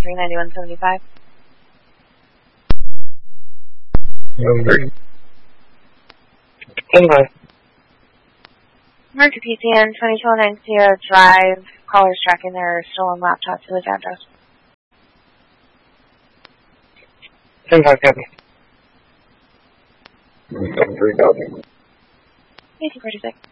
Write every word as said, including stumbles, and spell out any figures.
three ninety-one seventy-five. Number. Stand by. Mark P T N twenty-two ninety Drive. Callers tracking their stolen laptop to his address. Stand by, copy. Number three thousand. eighteen forty-six.